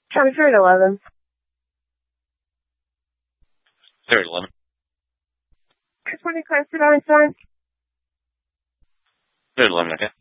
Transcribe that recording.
County Fair at 11. Fair at 11. Good morning, Class at Einstein. Fair at 11, okay.